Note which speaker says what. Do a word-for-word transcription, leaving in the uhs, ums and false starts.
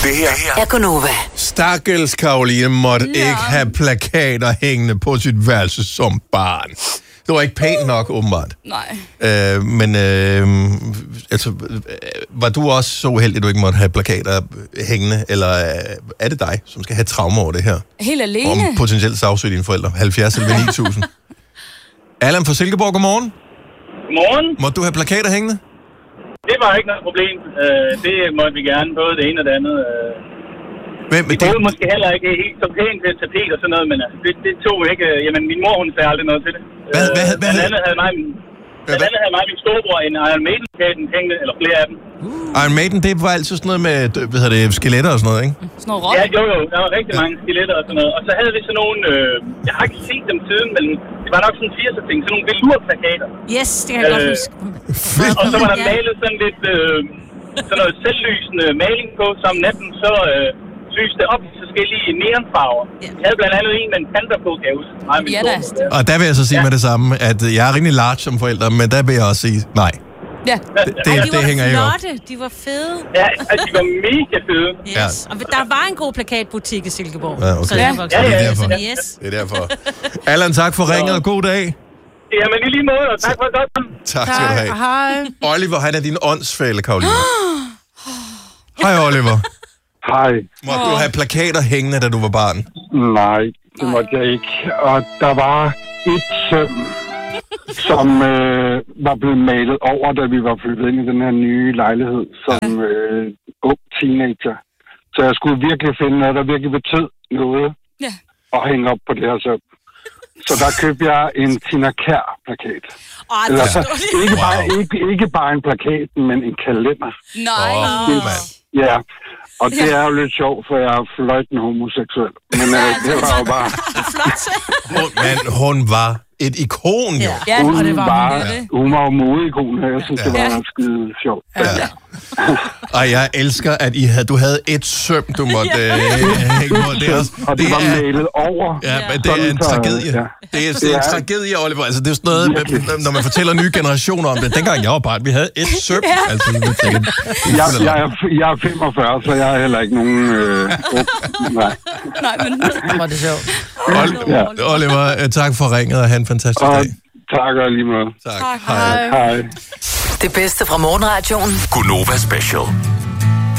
Speaker 1: Det her er Gunova.
Speaker 2: Stakkels Karoline måtte ja. ikke have plakater hængende på sit værelse som barn. Det var ikke pænt nok, åbenbart.
Speaker 3: Nej.
Speaker 2: Øh, men øh, altså, var du også så uheldig, at du ikke måtte have plakater hængende? Eller er det dig, som skal have traumer over det her?
Speaker 3: Helt alene?
Speaker 2: Om potentielt sagsøge dine forældre. halvfjerds eller ni tusind. Allan fra Silkeborg, godmorgen.
Speaker 4: Godmorgen.
Speaker 2: Måtte du have plakater hængende?
Speaker 4: Det var ikke noget problem. Uh, det måtte vi gerne, både det ene og det andet. Uh,
Speaker 2: Hvem,
Speaker 4: vi
Speaker 2: det...
Speaker 4: boede måske heller ikke helt så pænt til tapet og sådan noget, men altså, det, det tog ikke... Uh, jamen, min mor, hun sagde aldrig noget til det.
Speaker 2: Hvad, hvad, hvad,
Speaker 4: blandt andet havde mig, blandt andet havde mig min storebror en Iron Maiden-plakaten hængende, eller flere af dem.
Speaker 2: Uh. Iron Maiden, det var altid sådan noget med, hvad hedder det, skeletter og sådan noget, ikke?
Speaker 3: Sådan noget rock?
Speaker 4: Ja, jo, jo. Der var rigtig mange skeletter og sådan noget. Og så havde vi sådan nogle... Øh, jeg har ikke set dem siden, men det var nok sådan firserne ting. Sådan nogle velurplakater.
Speaker 3: Yes, det kan jeg øh, godt huske.
Speaker 4: Og så var der malet sådan lidt... Øh, sådan noget selvlysende maling på, som natten så... Øh, lyste op i forskellige neonfarver. Yeah. Jeg havde blandt andet en med en panda på, kan jeg huske.
Speaker 3: Ja, da.
Speaker 2: Og der vil jeg så sige ja. med det samme, at jeg er rimelig large som forælder, men der vil jeg også sige nej.
Speaker 3: Ja.
Speaker 2: Det, det,
Speaker 3: Ej, de
Speaker 2: det
Speaker 3: var
Speaker 2: hænger ikke op.
Speaker 3: flotte, de var fede.
Speaker 4: Ja, altså, de var mega fede.
Speaker 3: Yes. Ja. Og der var en god plakatbutik i Silkeborg.
Speaker 2: Ja, okay.
Speaker 3: Så jeg
Speaker 2: ja, ja, det er derfor.
Speaker 3: Yes.
Speaker 2: Det er derfor. Allan, tak for ringet, og god dag.
Speaker 4: Jamen, i lige måde, og tak for godt.
Speaker 2: Tak skal du have.
Speaker 3: Hej.
Speaker 2: Oliver, han er din åndsfælle, Karoline. Hej, Oliver.
Speaker 5: Hej.
Speaker 2: Måtte du have plakater hængende, da du var barn?
Speaker 5: Nej, det måtte jeg ikke. Og der var et søm, som øh, var blevet malet over, da vi var flyttet ind i den her nye lejlighed som øh, ung teenager. Så jeg skulle virkelig finde noget, der virkelig betød noget
Speaker 3: ja.
Speaker 5: at hænge op på det her søm. Så der købte jeg en Tina Kjær-plakat.
Speaker 3: Oh,
Speaker 5: Eller, så, ikke, bare, ikke, ikke bare en plakat, men en kalender.
Speaker 3: Nej.
Speaker 2: Oh,
Speaker 5: ja. Og det er jo lidt sjovt, for jeg er fløjtende homoseksuel. Men øh, det var jo bare...
Speaker 2: Hun, men hun var et ikon, jo.
Speaker 3: Ja,
Speaker 5: hun
Speaker 3: og det var
Speaker 5: bare,
Speaker 3: hun. Det.
Speaker 5: Hun var jo modeikon, og jeg synes, ja. det var ja. skide sjovt.
Speaker 2: Ja. Ja. Og jeg elsker, at I havde, du havde et søm, du måtte ja. øh, hænge på. Det er også,
Speaker 5: og det, det var er, malet over.
Speaker 2: Ja, men det er en tragedie. Ja. Det er, det er en tragedie, Oliver. Altså, det er sådan noget, med, når man fortæller nye generationer om det. Dengang jeg var barn, vi havde et søm. Ja. Altså, jeg, tænker,
Speaker 5: jeg, jeg, er, jeg er femogfyrre, så jeg har heller ikke nogen... Øh, nej.
Speaker 3: Nej, men det var det sjovt.
Speaker 2: Ol- Oliver, tak for ringet, og have en fantastisk
Speaker 5: og,
Speaker 2: dag.
Speaker 5: Tak og lige måde.
Speaker 2: Tak.
Speaker 3: tak.
Speaker 2: Hej.
Speaker 5: Hej.
Speaker 1: Det bedste fra morgenradioen.
Speaker 6: Gunova Special.